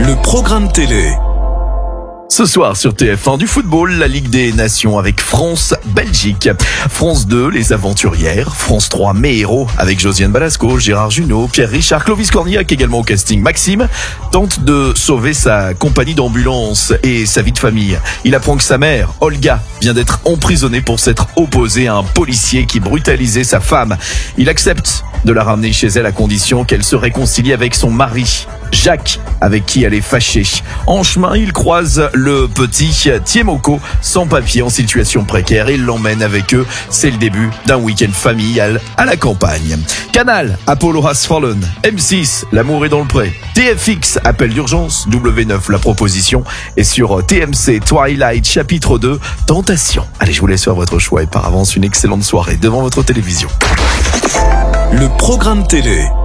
Le programme télé. Ce soir sur TF1 du football, la Ligue des Nations avec France-Belgique. France 2, les aventurières. France 3, mes héros avec Josiane Balasco, Gérard Jugnot, Pierre Richard, Clovis Cornillac également au casting. Maxime tente de sauver sa compagnie d'ambulance et sa vie de famille. Il apprend que sa mère, Olga, vient d'être emprisonnée pour s'être opposée à un policier qui brutalisait sa femme. Il accepte de la ramener chez elle à condition qu'elle se réconcilie avec son mari, Jacques, avec qui elle est fâchée. En chemin, il croise le petit Tiemoko, sans papier, en situation précaire, et il l'emmène avec eux. C'est le début d'un week-end familial à la campagne. Canal, Apollo Has Fallen. M6, L'amour est dans le pré. TFX, Appel d'urgence. W9, La proposition. Et sur TMC, Twilight, chapitre 2, Tentation. Allez, je vous laisse faire votre choix et par avance une excellente soirée devant votre télévision. Le programme télé.